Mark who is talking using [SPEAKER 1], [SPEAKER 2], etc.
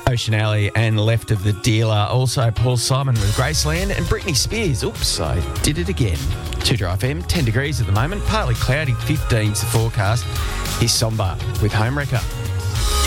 [SPEAKER 1] Ocean Alley and Left of the Dealer. Also, Paul Simon with Graceland and Britney Spears. Oops, I did it again. 2 Dry FM, 10 degrees at the moment. Partly cloudy, 15's the forecast. Here's Somba with Homewrecker.